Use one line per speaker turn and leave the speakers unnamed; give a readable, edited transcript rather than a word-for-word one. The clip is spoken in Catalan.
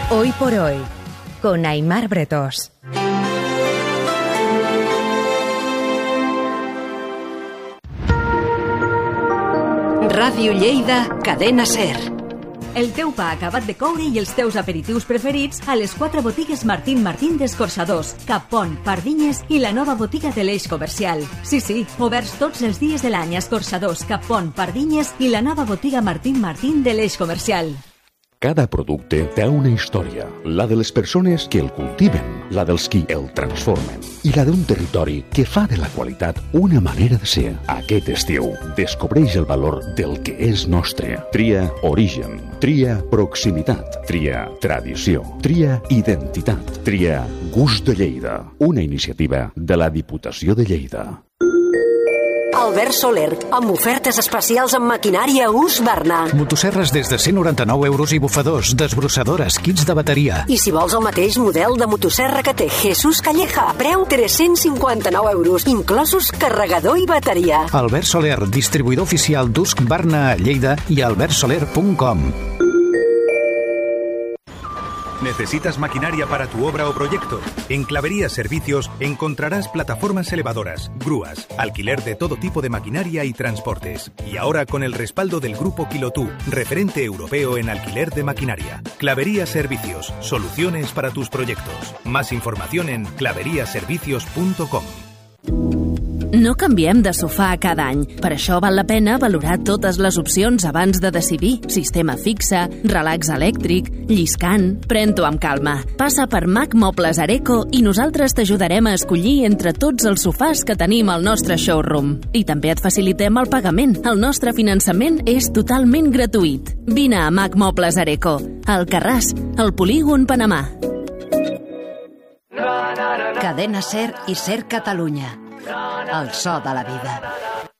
Hoy por hoy, con Aimar Bretós.
Ràdio Lleida, Cadena Ser.
El teu pa acabat de coure i els teus aperitius preferits a les 4 botigues Martín d'Escorxadors, Cap Pont, Pardinyes i la nova botiga de l'Eix Comercial. Sí, oberts tots els dies de l'any a Escorxadors, Cap Pont, Pardinyes i la nova botiga Martín de l'Eix Comercial.
Cada producte té una història, la de les persones que el cultiven, la dels qui el transformen i la d'un territori que fa de la qualitat una manera de ser. Aquest estiu, descobreix el valor del que és nostre. Tria origen, tria proximitat, tria tradició, tria identitat, tria Gust de Lleida, una iniciativa de la Diputació de Lleida.
Albert Soler, amb ofertes especials en maquinària Husqvarna.
Motosserres des de 199 euros i bufadors, desbrossadores, kits de bateria.
I si vols el mateix model de motosserra que té Jesús Calleja, preu 359 euros, inclosos carregador i bateria.
Albert Soler, distribuïdor oficial d'Husqvarna a Lleida i albertsoler.com.
¿Necesitas maquinaria para tu obra o proyecto? En Clavería Servicios encontrarás plataformas elevadoras, grúas, alquiler de todo tipo de maquinaria y transportes. Y ahora con el respaldo del Grupo Quilotú, referente europeo en alquiler de maquinaria. Clavería Servicios, soluciones para tus proyectos. Más información en claveriaservicios.com.
No canviem de sofà cada any. Per això val la pena valorar totes les opcions abans de decidir. Sistema fixe, relax elèctric, lliscant... Pren-t'ho amb calma. Passa per Mac Mobles Areco i nosaltres t'ajudarem a escollir entre tots els sofàs que tenim al nostre showroom. I també et facilitem el pagament. El nostre finançament és totalment gratuït. Vine a Mac Mobles Areco, al Carràs, al Polígon Panamà.
Cadena Ser i Ser Catalunya. El so de la vida.